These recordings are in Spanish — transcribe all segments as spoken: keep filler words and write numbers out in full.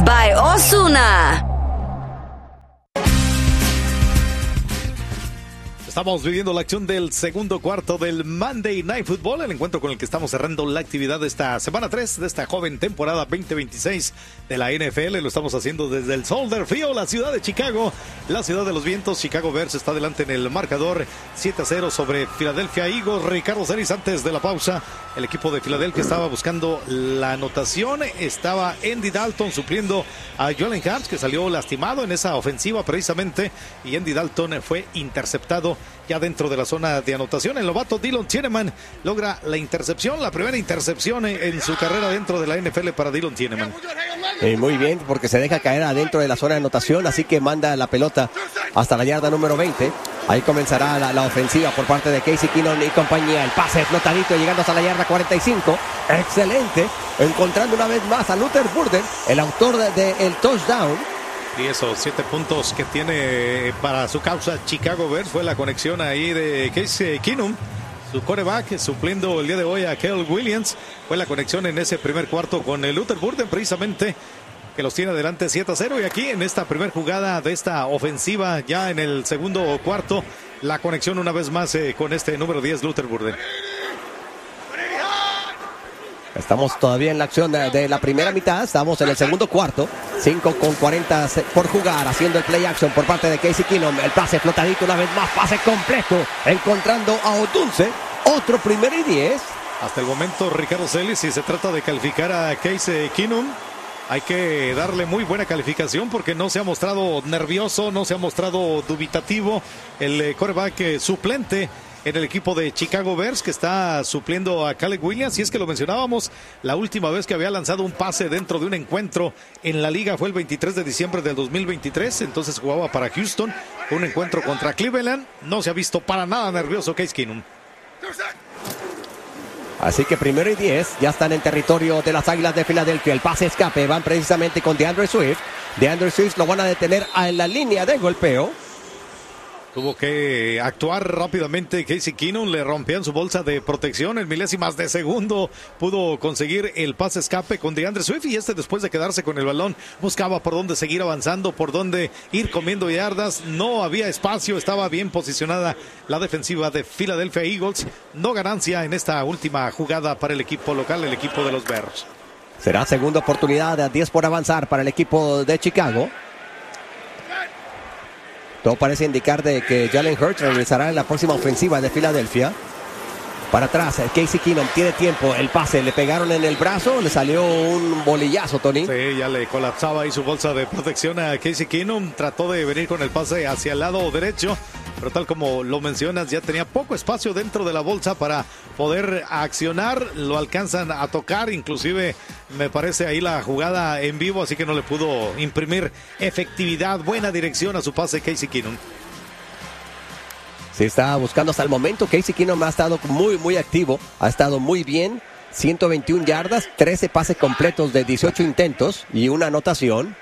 by Ozuna. Estamos viviendo la acción del segundo cuarto del Monday Night Football, el encuentro con el que estamos cerrando la actividad de esta semana tres de esta joven temporada veinte veintiséis de la N F L. Lo estamos haciendo desde el Soldier Field, la ciudad de Chicago, la ciudad de los vientos. Chicago Bears está adelante en el marcador siete a cero sobre Philadelphia Eagles. Ricardo Celis, antes de la pausa, el equipo de Filadelfia estaba buscando la anotación. Estaba Andy Dalton supliendo a Jalen Hurts, que salió lastimado en esa ofensiva precisamente, y Andy Dalton fue interceptado ya dentro de la zona de anotación. El novato Dylan Tieneman logra la intercepción, la primera intercepción en su carrera dentro de la N F L para Dylan Tieneman. Eh, muy bien, porque se deja caer adentro de la zona de anotación, así que manda la pelota hasta la yarda número veinte. Ahí comenzará la, la ofensiva por parte de Casey Keenum y compañía. El pase flotadito llegando hasta la yarda cuarenta y cinco. Excelente, encontrando una vez más a Luther Burden, el autor del de, de touchdown. Y esos siete puntos que tiene para su causa Chicago Bears fue la conexión ahí de Casey Keenum, su quarterback, supliendo el día de hoy a Caleb Williams. Fue la conexión en ese primer cuarto con el Luther Burden, precisamente, que los tiene adelante siete a cero. Y aquí en esta primera jugada de esta ofensiva, ya en el segundo cuarto, la conexión una vez más eh, con este número diez, Luther Burden. Estamos todavía en la acción de, de la primera mitad. Estamos en el segundo cuarto. cinco con cuarenta por jugar. Haciendo el play action por parte de Casey Keenum. El pase flotadito una vez más. Pase completo. Encontrando a Odunze. Otro primero y diez. Hasta el momento, Ricardo Celis, si se trata de calificar a Casey Keenum, hay que darle muy buena calificación porque no se ha mostrado nervioso, no se ha mostrado dubitativo. El eh, quarterback eh, suplente en el equipo de Chicago Bears, que está supliendo a Caleb Williams. Y es que lo mencionábamos, la última vez que había lanzado un pase dentro de un encuentro en la liga fue el veintitrés de diciembre del dos mil veintitrés. Entonces jugaba para Houston, un encuentro contra Cleveland. No se ha visto para nada nervioso Case Keenum. Así que primero y diez, ya están en territorio de las Águilas de Filadelfia. El pase escape, van precisamente con DeAndre Swift. DeAndre Swift lo van a detener en la línea de golpeo. Tuvo que actuar rápidamente Casey Keenum, le rompían su bolsa de protección. En milésimas de segundo pudo conseguir el pase escape con DeAndre Swift, y este, después de quedarse con el balón, buscaba por dónde seguir avanzando, por dónde ir comiendo yardas. No había espacio, estaba bien posicionada la defensiva de Philadelphia Eagles. No ganancia en esta última jugada para el equipo local, el equipo de los Bears. Será segunda oportunidad de diez por avanzar para el equipo de Chicago. Todo parece indicar de que Jalen Hurts regresará en la próxima ofensiva de Filadelfia. Para atrás, Casey Keenum tiene tiempo. El pase, le pegaron en el brazo, le salió un bolillazo, Tony. Sí, ya le colapsaba ahí su bolsa de protección a Casey Keenum. Trató de venir con el pase hacia el lado derecho, pero tal como lo mencionas, ya tenía poco espacio dentro de la bolsa para poder accionar. Lo alcanzan a tocar, inclusive me parece ahí la jugada en vivo, así que no le pudo imprimir efectividad, buena dirección a su pase Casey Keenum. Se está buscando hasta el momento. Casey Keenum ha estado muy, muy activo. Ha estado muy bien. ciento veintiuna yardas, trece pases completos de dieciocho intentos y una anotación.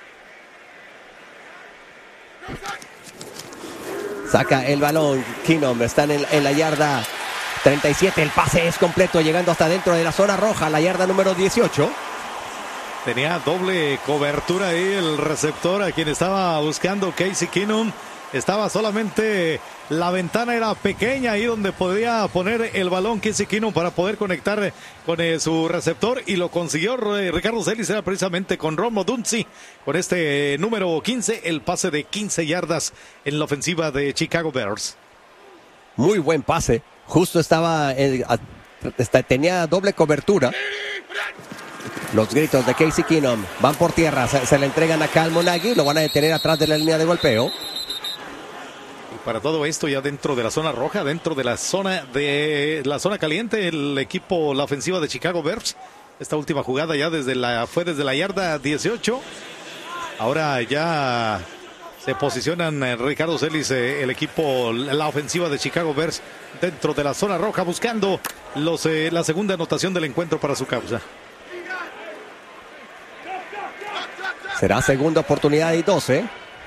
Saca el balón. Keenum está en, el, en la yarda treinta y siete. El pase es completo, llegando hasta dentro de la zona roja, la yarda número dieciocho. Tenía doble cobertura ahí el receptor a quien estaba buscando Casey Keenum. Estaba solamente, la ventana era pequeña ahí donde podía poner el balón Casey Keenum para poder conectar con eh, su receptor, y lo consiguió. eh, Ricardo Celis, era precisamente con Rome Odunze, con este eh, número quince, el pase de quince yardas en la ofensiva de Chicago Bears. Muy buen pase, justo estaba, eh, a, está, tenía doble cobertura. Los gritos de Casey Keenum van por tierra, se, se le entregan a Cal Monaghy, lo van a detener atrás de la línea de golpeo. Para todo esto ya dentro de la zona roja, dentro de la zona de la zona caliente, el equipo, la ofensiva de Chicago Bears. Esta última jugada ya desde la fue desde la yarda dieciocho. Ahora ya se posicionan eh, Ricardo Celis, eh, el equipo, la ofensiva de Chicago Bears dentro de la zona roja, buscando los eh, la segunda anotación del encuentro para su causa. Será segunda oportunidad y doce.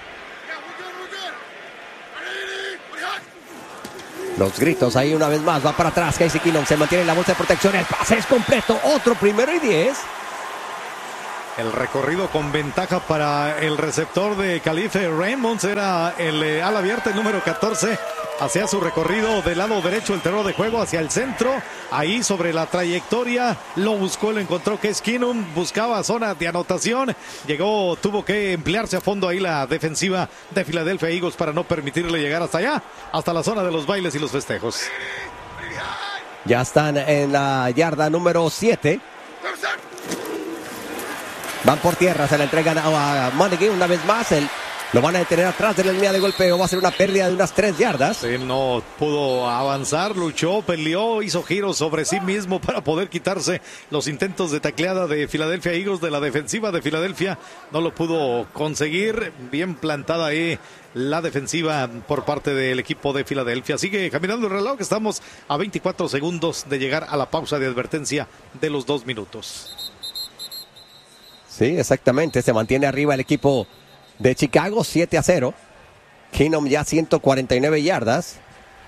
Los gritos ahí una vez más, va para atrás Casey Keenum, se mantiene en la bolsa de protección, el pase es completo, otro primero y diez. El recorrido con ventaja para el receptor de Khalife Raymonds era el eh, ala abierta, el número catorce. Hacía su recorrido del lado derecho, el terreno de juego hacia el centro. Ahí sobre la trayectoria lo buscó, lo encontró Case Keenum. Buscaba zona de anotación. Llegó, tuvo que emplearse a fondo ahí la defensiva de Philadelphia Eagles para no permitirle llegar hasta allá, hasta la zona de los bailes y los festejos. Ya están en la yarda número siete. Van por tierra, se la entregan a Monaghan una vez más. El, lo van a detener atrás de la línea de golpeo. Va a ser una pérdida de unas tres yardas. Él no pudo avanzar, luchó, peleó, hizo giros sobre sí mismo para poder quitarse los intentos de tacleada de Philadelphia Eagles, de la defensiva de Filadelfia. No lo pudo conseguir. Bien plantada ahí la defensiva por parte del equipo de Filadelfia. Sigue caminando el reloj. Estamos a veinticuatro segundos de llegar a la pausa de advertencia de los dos minutos. Sí, exactamente. Se mantiene arriba el equipo de Chicago, siete a cero. Keenum ya ciento cuarenta y nueve yardas.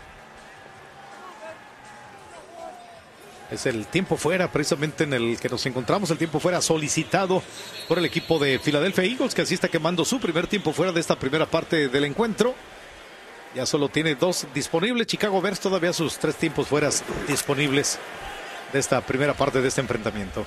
Es el tiempo fuera precisamente en el que nos encontramos, el tiempo fuera solicitado por el equipo de Philadelphia Eagles, que así está quemando su primer tiempo fuera de esta primera parte del encuentro. Ya solo tiene dos disponibles. Chicago Bears todavía sus tres tiempos fuera disponibles de esta primera parte de este enfrentamiento.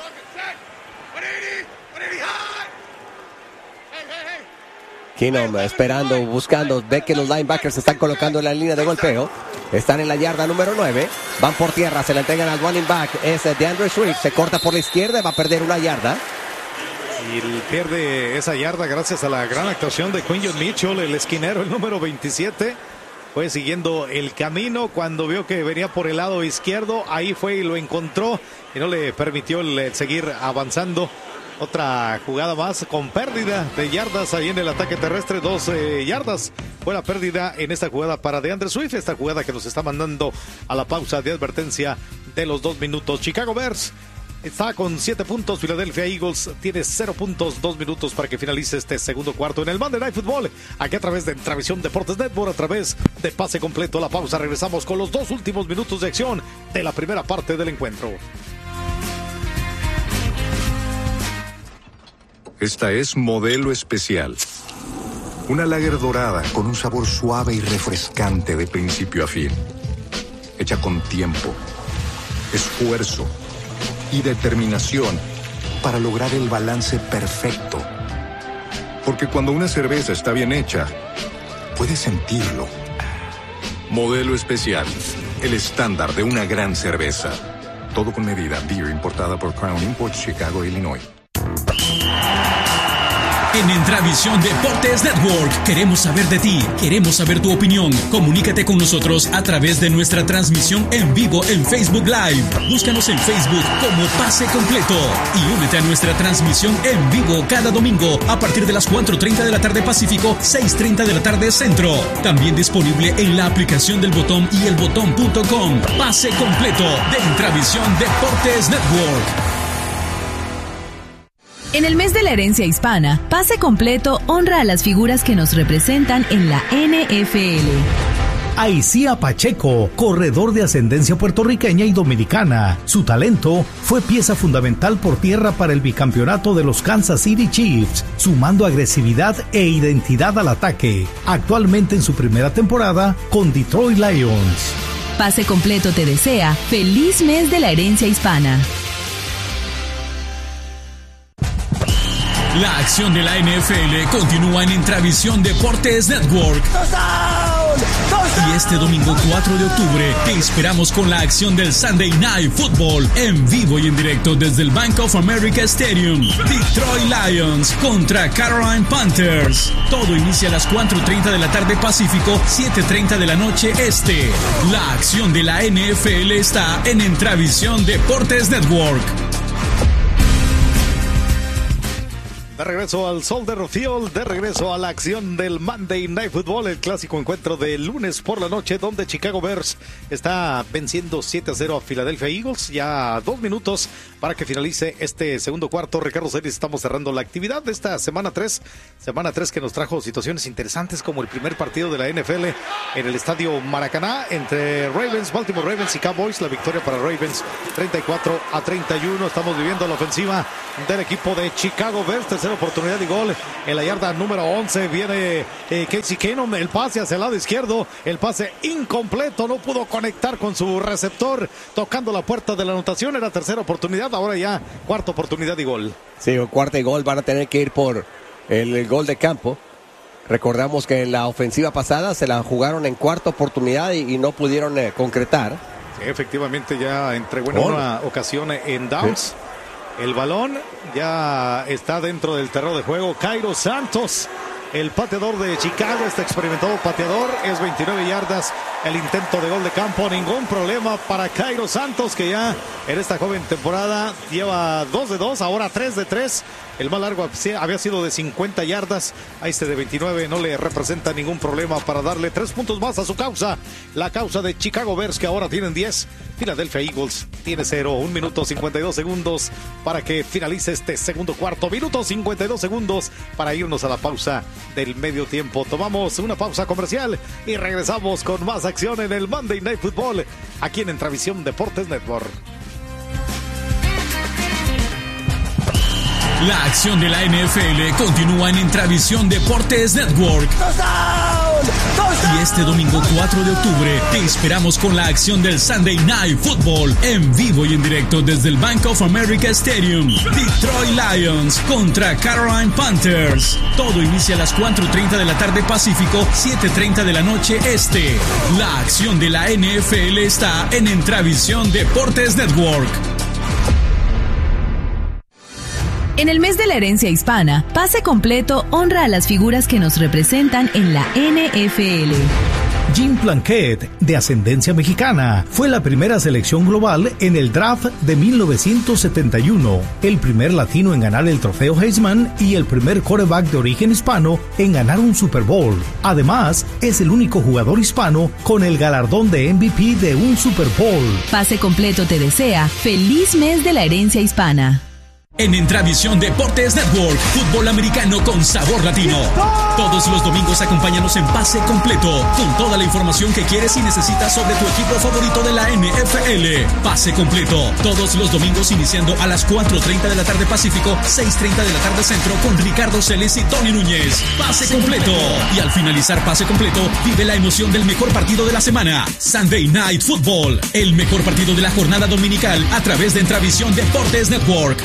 Keenum esperando, buscando, ve que los linebackers se están colocando en la línea de golpeo. Están en la yarda número nueve. Van por tierra, se la entregan al running back. Es DeAndre Swift, se corta por la izquierda, va a perder una yarda. Y pierde esa yarda gracias a la gran actuación de Quinyon Mitchell, el esquinero, el número veintisiete. Fue siguiendo el camino cuando vio que venía por el lado izquierdo. Ahí fue y lo encontró y no le permitió el seguir avanzando. Otra jugada más con pérdida de yardas ahí en el ataque terrestre. doce yardas fue la pérdida en esta jugada para DeAndre Swift. Esta jugada que nos está mandando a la pausa de advertencia de los dos minutos. Chicago Bears está con siete puntos. Philadelphia Eagles tiene cero puntos. Dos minutos para que finalice este segundo cuarto en el Monday Night Football. Aquí a través de Travisión Deportes Network, a través de Pase Completo. A la pausa regresamos con los dos últimos minutos de acción de la primera parte del encuentro. Esta es Modelo Especial. Una lager dorada con un sabor suave y refrescante de principio a fin. Hecha con tiempo, esfuerzo y determinación para lograr el balance perfecto. Porque cuando una cerveza está bien hecha, puedes sentirlo. Modelo Especial, el estándar de una gran cerveza. Todo con medida. Beer importada por Crown Imports, Chicago, Illinois. En Entravisión Deportes Network queremos saber de ti, queremos saber tu opinión. Comunícate con nosotros a través de nuestra transmisión en vivo en Facebook Live. Búscanos en Facebook como Pase Completo y únete a nuestra transmisión en vivo cada domingo a partir de las cuatro treinta de la tarde Pacífico, seis treinta de la tarde Centro. También disponible en la aplicación del Botón y el botón punto com. Pase Completo de Entravisión Deportes Network. En el mes de la herencia hispana, Pase Completo honra a las figuras que nos representan en la N F L. Aicía Pacheco, corredor de ascendencia puertorriqueña y dominicana. Su talento fue pieza fundamental por tierra para el bicampeonato de los Kansas City Chiefs, sumando agresividad e identidad al ataque. Actualmente en su primera temporada con Detroit Lions. Pase Completo te desea feliz mes de la herencia hispana. La acción de la N F L continúa en Entravisión Deportes Network. Y este domingo cuatro de octubre te esperamos con la acción del Sunday Night Football en vivo y en directo desde el Bank of America Stadium. Detroit Lions contra Carolina Panthers. Todo inicia a las cuatro treinta de la tarde Pacífico, siete treinta de la noche Este. La acción de la N F L está en Entravisión Deportes Network. De regreso al Soldier Field, de regreso a la acción del Monday Night Football, el clásico encuentro de lunes por la noche, donde Chicago Bears está venciendo siete a cero a Philadelphia Eagles. Ya dos minutos para que finalice este segundo cuarto. Ricardo Celis, estamos cerrando la actividad de esta semana tres, semana tres que nos trajo situaciones interesantes como el primer partido de la N F L en el estadio Maracaná entre Ravens, Baltimore Ravens y Cowboys. La victoria para Ravens treinta y cuatro a treinta y uno. Estamos viviendo la ofensiva del equipo de Chicago Bears. Tercera oportunidad de gol en la yarda número once. Viene eh, Casey Keenum, el pase hacia el lado izquierdo, el pase incompleto, no pudo conectar con su receptor, tocando la puerta de la anotación. Era tercera oportunidad, ahora ya cuarta oportunidad de gol. Sí, cuarta y gol, van a tener que ir por el, el gol de campo. Recordamos que en la ofensiva pasada se la jugaron en cuarta oportunidad y, y no pudieron eh, concretar. Sí, efectivamente ya entregó en una ocasión en downs. Sí. El balón ya está dentro del terreno de juego. Cairo Santos, el pateador de Chicago, este experimentado pateador, es veintinueve yardas. El intento de gol de campo, ningún problema para Cairo Santos, que ya en esta joven temporada lleva dos de dos, ahora tres de tres. El más largo había sido de cincuenta yardas, a este de veintinueve no le representa ningún problema para darle tres puntos más a su causa. La causa de Chicago Bears, que ahora tienen diez. Philadelphia Eagles tiene cero. Un minuto cincuenta y dos segundos para que finalice este segundo cuarto. Minuto cincuenta y dos segundos para irnos a la pausa del medio tiempo. Tomamos una pausa comercial y regresamos con más acción en el Monday Night Football, aquí en Entravisión Deportes Network. La acción de la N F L continúa en Entravisión Deportes Network. Y este domingo cuatro de octubre te esperamos con la acción del Sunday Night Football en vivo y en directo desde el Bank of America Stadium. Detroit Lions contra Carolina Panthers. Todo inicia a las cuatro treinta de la tarde Pacífico, siete treinta de la noche Este. La acción de la N F L está en Entravisión Deportes Network. En el mes de la herencia hispana, Pase Completo honra a las figuras que nos representan en la N F L. Jim Plunkett, de ascendencia mexicana, fue la primera selección global en el draft de mil novecientos setenta y uno, el primer latino en ganar el trofeo Heisman y el primer quarterback de origen hispano en ganar un Super Bowl. Además, es el único jugador hispano con el galardón de M V P de un Super Bowl. Pase Completo te desea feliz mes de la herencia hispana. En Entravisión Deportes Network, fútbol americano con sabor latino. Todos los domingos acompáñanos en Pase Completo, con toda la información que quieres y necesitas sobre tu equipo favorito de la N F L. Pase Completo, todos los domingos iniciando a las cuatro treinta de la tarde Pacífico, seis treinta de la tarde Centro, con Ricardo Celis y Tony Núñez. Pase Completo. Y al finalizar Pase Completo, vive la emoción del mejor partido de la semana. Sunday Night Football, el mejor partido de la jornada dominical a través de Entravisión Deportes Network.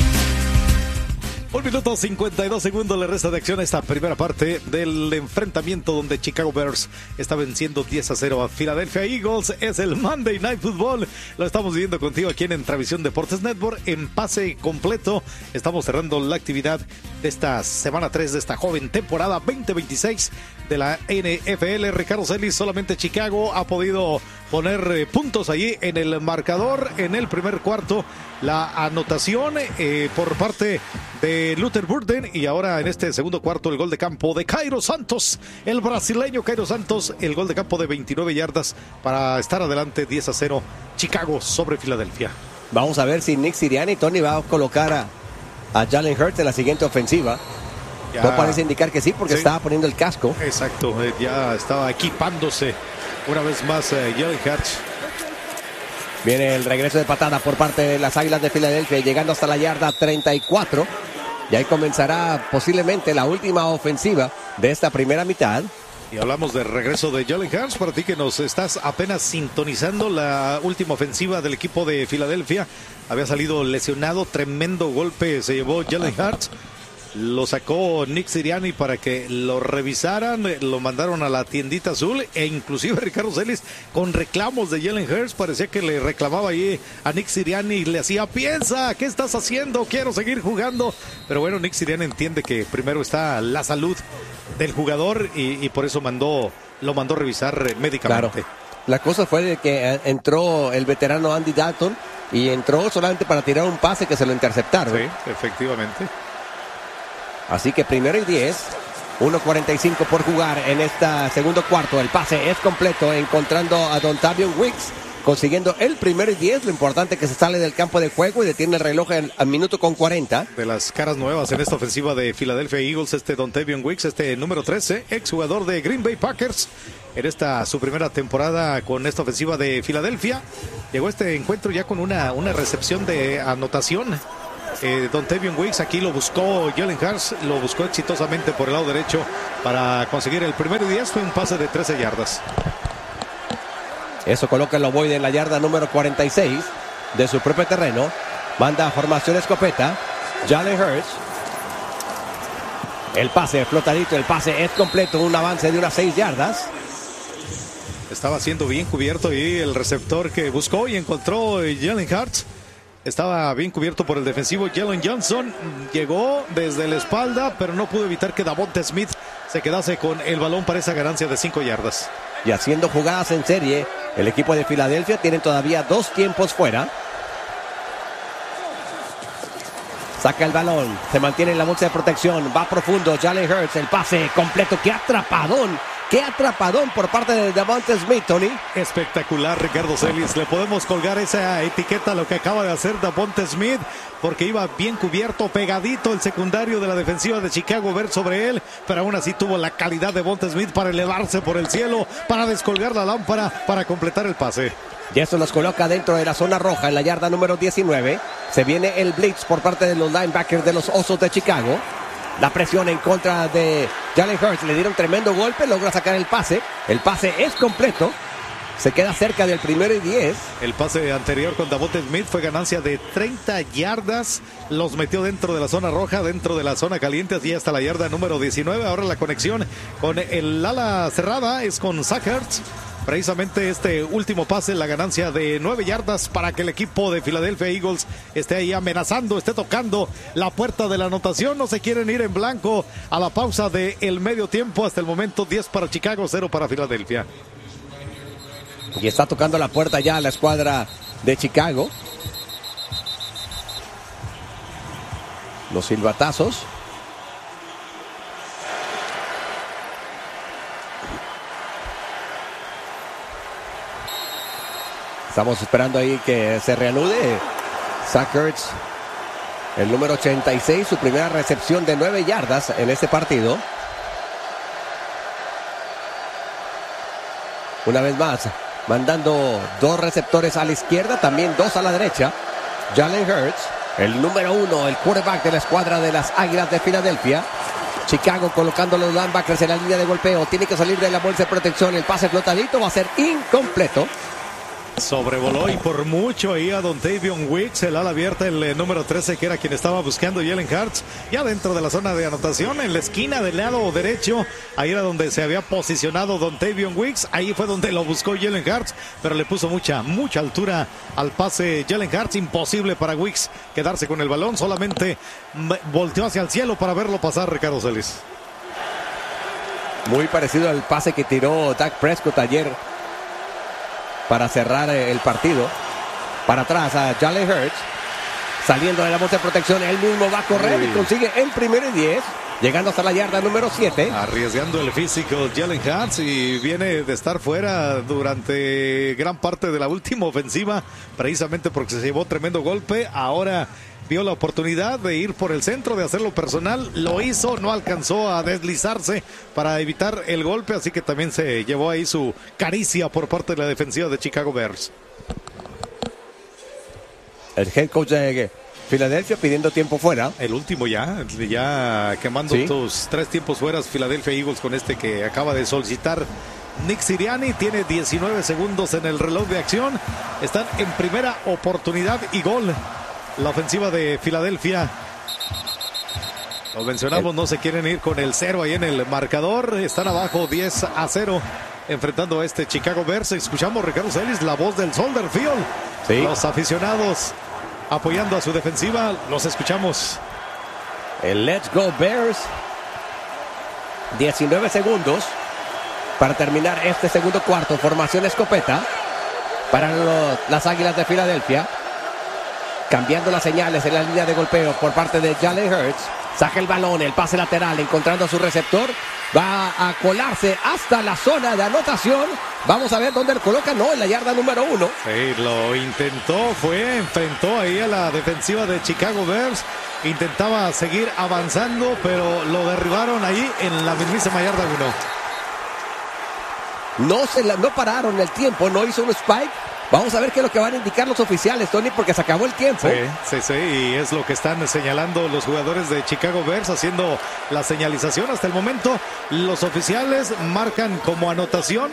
Un minuto cincuenta y dos segundos le resta de acción a esta primera parte del enfrentamiento donde Chicago Bears está venciendo diez a cero a Philadelphia Eagles. Es el Monday Night Football. Lo estamos viviendo contigo aquí en Entravisión Deportes Network en Pase Completo. Estamos cerrando la actividad de esta semana tres de esta joven temporada veinte veintiséis de la N F L. Ricardo Celis, solamente Chicago ha podido poner eh, puntos allí en el marcador en el primer cuarto. La anotación eh, por parte de Luther Burden, y ahora en este segundo cuarto el gol de campo de Cairo Santos, el brasileño Cairo Santos, el gol de campo de veintinueve yardas para estar adelante diez a cero Chicago sobre Filadelfia. Vamos a ver si Nick Sirianni, Tony, va a colocar a, a Jalen Hurts en la siguiente ofensiva. Ya. No parece indicar que sí, porque sí, estaba poniendo el casco. Exacto, eh, ya estaba equipándose una vez más eh, Jalen Hurts. Viene el regreso de patada por parte de las Águilas de Filadelfia, llegando hasta la yarda treinta y cuatro. Y ahí comenzará posiblemente la última ofensiva de esta primera mitad. Y hablamos del regreso de Jalen Hurts. Para ti que nos estás apenas sintonizando, la última ofensiva del equipo de Filadelfia había salido lesionado, tremendo golpe se llevó Jalen Hurts. Lo sacó Nick Sirianni para que lo revisaran, lo mandaron a la tiendita azul, e inclusive Ricardo Celis con reclamos de Jalen Hurts, parecía que le reclamaba ahí a Nick Sirianni y le hacía: piensa, ¿qué estás haciendo? Quiero seguir jugando. Pero bueno, Nick Sirianni entiende que primero está la salud del jugador y, y por eso mandó, lo mandó revisar médicamente. Claro. La cosa fue de que entró el veterano Andy Dalton y entró solamente para tirar un pase que se lo interceptaron. Sí, efectivamente. Así que primero y diez. uno cuarenta y cinco por jugar en este segundo cuarto. El pase es completo, encontrando a Dontavion Wicks, consiguiendo el primero y diez. Lo importante es que se sale del campo de juego y detiene el reloj al minuto con cuarenta. De las caras nuevas en esta ofensiva de Philadelphia Eagles, este Dontavion Wicks, este número trece, exjugador de Green Bay Packers. En esta su primera temporada con esta ofensiva de Filadelfia. Llegó a este encuentro ya con una, una recepción de anotación. Eh, Dontavion Wicks aquí lo buscó Jalen Hurts, lo buscó exitosamente por el lado derecho para conseguir el primero y diez. Fue un pase de trece yardas. Eso coloca el ovoide en la yarda número cuarenta y seis de su propio terreno. Manda formación escopeta. Jalen Hurts. El pase flotadito, el pase es completo, un avance de unas seis yardas. Estaba siendo bien cubierto y el receptor que buscó y encontró Jalen Hurts estaba bien cubierto por el defensivo Jalen Johnson. Llegó desde la espalda, pero no pudo evitar que Davonte Smith se quedase con el balón para esa ganancia de cinco yardas. Y haciendo jugadas en serie, el equipo de Filadelfia tiene todavía dos tiempos fuera. Saca el balón, se mantiene en la bolsa de protección, va profundo Jalen Hurts, el pase completo, qué atrapadón. Qué atrapadón por parte de Davonte Smith, Tony. Espectacular, Ricardo Celis. Le podemos colgar esa etiqueta a lo que acaba de hacer Davonte Smith, porque iba bien cubierto, pegadito el secundario de la defensiva de Chicago Bears sobre él, pero aún así tuvo la calidad de Davonte Smith para elevarse por el cielo, para descolgar la lámpara, para completar el pase. Y eso nos coloca dentro de la zona roja en la yarda número diecinueve. Se viene el blitz por parte de los linebackers de los Osos de Chicago. La presión en contra de Jalen Hurts. Le dieron tremendo golpe. Logra sacar el pase. El pase es completo. Se queda cerca del primero y diez. El pase anterior con Davonte Smith fue ganancia de treinta yardas. Los metió dentro de la zona roja, dentro de la zona caliente, así hasta la yarda número diecinueve. Ahora la conexión con el ala cerrada es con Zach Ertz. Precisamente este último pase, la ganancia de nueve yardas para que el equipo de Philadelphia Eagles esté ahí amenazando, esté tocando la puerta de la anotación. No se quieren ir en blanco a la pausa del medio tiempo. Hasta el momento diez para Chicago, cero para Filadelfia. Y está tocando la puerta ya la escuadra de Chicago. Los silbatazos. Estamos esperando ahí que se reanude. Zach Ertz, el número ochenta y seis, su primera recepción de nueve yardas en este partido. Una vez más, mandando dos receptores a la izquierda, también dos a la derecha. Jalen Hurts, el número uno, el quarterback de la escuadra de las Águilas de Filadelfia. Chicago colocando los linebackers en la línea de golpeo. Tiene que salir de la bolsa de protección. El pase flotadito va a ser incompleto. Sobrevoló y por mucho ahí a Dontavion Wicks, el ala abierta, el eh, número trece, que era quien estaba buscando Jalen Hurts, ya dentro de la zona de anotación, en la esquina del lado derecho. Ahí era donde se había posicionado Dontavion Wicks, ahí fue donde lo buscó Jalen Hurts, pero le puso mucha, mucha altura al pase Jalen Hurts. Imposible para Wicks quedarse con el balón, solamente volteó hacia el cielo para verlo pasar, Ricardo Celis. Muy parecido al pase que tiró Dak Prescott ayer para cerrar el partido. Para atrás a Jalen Hurts, saliendo de la bolsa de protección, él mismo va a correr. Uy. Y consigue el primero y diez, llegando hasta la yarda número siete. Arriesgando el físico Jalen Hurts, y viene de estar fuera durante gran parte de la última ofensiva, precisamente porque se llevó tremendo golpe. Ahora vio la oportunidad de ir por el centro, de hacerlo personal, lo hizo, no alcanzó a deslizarse para evitar el golpe, así que también se llevó ahí su caricia por parte de la defensiva de Chicago Bears. El head coach de Filadelfia pidiendo tiempo fuera. El último ya, ya quemando ¿Sí? tus tres tiempos fuera, Philadelphia Eagles, con este que acaba de solicitar Nick Sirianni. Tiene diecinueve segundos en el reloj de acción, están en primera oportunidad y gol. La ofensiva de Filadelfia, lo mencionamos, no se quieren ir con el cero ahí en el marcador. Están abajo diez a cero enfrentando a este Chicago Bears. Escuchamos, Ricardo Celis, la voz del Soldier Field. Sí. Los aficionados apoyando a su defensiva, los escuchamos. El Let's Go Bears. diecinueve segundos para terminar este segundo cuarto. Formación escopeta para los, las Águilas de Filadelfia. cambiando las señales en la línea de golpeo por parte de Jalen Hurts. Saca el balón, el pase lateral, encontrando a su receptor. Va a colarse hasta la zona de anotación. Vamos a ver dónde lo coloca. No, en la yarda número uno. Sí, lo intentó, fue, enfrentó ahí a la defensiva de Chicago Bears. Intentaba seguir avanzando, pero lo derribaron ahí en la mismísima yarda uno. No, se la, no pararon el tiempo, no hizo un spike. Vamos a ver qué es lo que van a indicar los oficiales, Tony, porque se acabó el tiempo. Sí, sí, sí, y es lo que están señalando los jugadores de Chicago Bears, haciendo la señalización. Hasta el momento, los oficiales marcan como anotación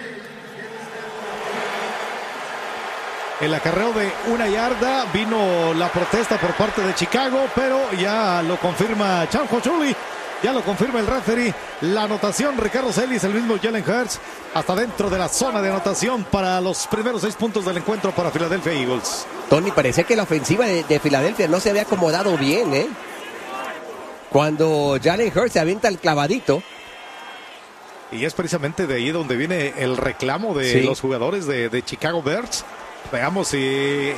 el acarreo de una yarda. Vino la protesta por parte de Chicago, pero ya lo confirma Chan Hochuli. Ya lo confirma el referee. La anotación, Ricardo Celis, el mismo Jalen Hurts, hasta dentro de la zona de anotación para los primeros seis puntos del encuentro para Philadelphia Eagles. Tony, parecía que la ofensiva de, de Filadelfia no se había acomodado bien, ¿eh? Cuando Jalen Hurts se avienta el clavadito. Y es precisamente de ahí donde viene el reclamo de sí. los jugadores de, de Chicago Bears. Veamos si